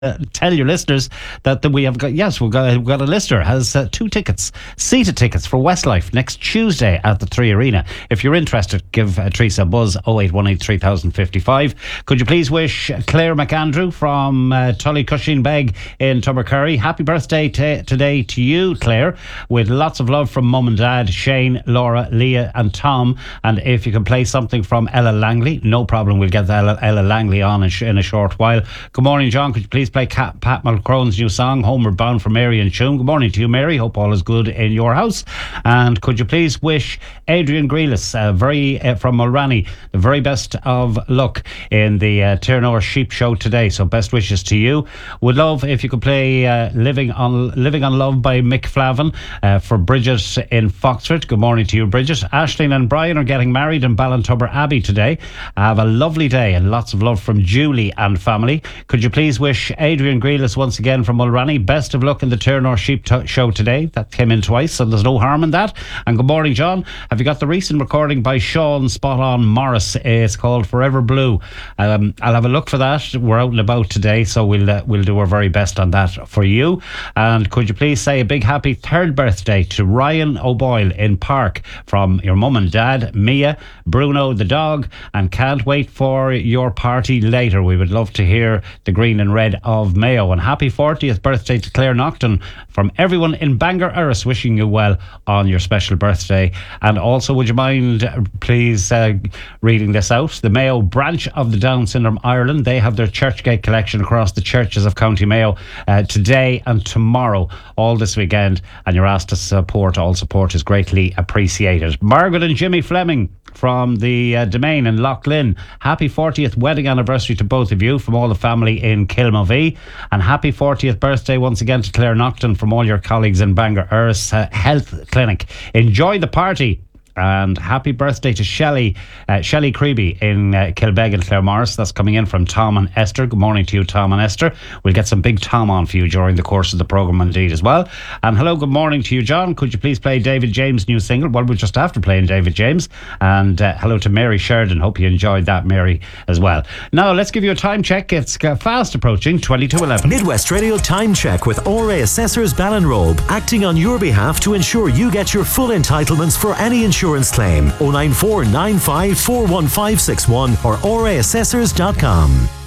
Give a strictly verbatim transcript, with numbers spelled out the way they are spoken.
Uh, tell your listeners that, that we have got, yes, we've got, we've got a listener has uh, two tickets, seated tickets for Westlife next Tuesday at the Three Arena. If you're interested, give uh, Teresa a buzz, oh eight one eight, three thousand fifty-five. Could you please wish Claire McAndrew from uh, Tullycushion Beg in Tubbercurry happy birthday t- today to you, Claire, with lots of love from Mum and Dad, Shane, Laura, Leah and Tom. And if you can play something from Ella Langley, no problem, we'll get Ella, Ella Langley on in, sh- in a short while. Good morning, John. Could you please play Cat, Pat Mulcrone's new song, Homeward Bound, for Mary and Tuam? Good morning to you, Mary. Hope all is good in your house. And could you please wish Adrian Grealis, uh, very uh, from Mulranny, the very best of luck in the uh, Tirnor Sheep Show today. So best wishes to you. Would love if you could play uh, Living on Living on Love by Mick Flavin uh, for Bridget in Foxford. Good morning to you, Bridget. Aisling and Brian are getting married in Ballintubber Abbey today. Have a lovely day and lots of love from Julie and family. Could you please wish Adrian Grealis once again from Mulranny best of luck in the Tirnor Sheep t- Show today? That came in twice, so there's no harm in that. And good morning, John. Have you got the recent recording by Sean Spot On Morris? It's called Forever Blue. Um, I'll have a look for that. We're out and about today, so we'll uh, we'll do our very best on that for you. And could you please say a big happy third birthday to Ryan O'Boyle in Park from your mum and dad, Mia, Bruno the dog, and can't wait for your party later. We would love to hear the green and red of Mayo. And happy fortieth birthday to Claire Nocton from everyone in Bangor Erris, wishing you well on your special birthday. And also, would you mind uh, please uh, reading this out? The Mayo branch of the Down Syndrome Ireland, they have their Churchgate collection across the churches of County Mayo uh, today and tomorrow, all this weekend, and you're asked to support. All support is greatly appreciated. Margaret and Jimmy Fleming from the uh, Domain in Loughlin, happy fortieth wedding anniversary to both of you from all the family in Kilmovee, and happy fortieth birthday once again to Claire Nocton from all your colleagues in Bangor Erris uh, Health Clinic. Enjoy the party. And happy birthday to Shelley uh, Shelley Creeby in uh, Kilbeg and Claremorris. That's coming in from Tom and Esther. Good morning to you, Tom and Esther. We'll get some big Tom on for you during the course of the programme indeed as well. And hello, good morning to you, John. Could you please play David James' new single? Well, we're just after playing David James. And uh, hello to Mary Sheridan. Hope you enjoyed that, Mary, as well. Now, let's give you a time check. It's uh, fast approaching twenty-two eleven. Midwest Radio Time Check with O R A Assessors Ballinrobe, acting on your behalf to ensure you get your full entitlements for any insurance claim. oh nine four nine five four one five six one or O R A assessors dot com.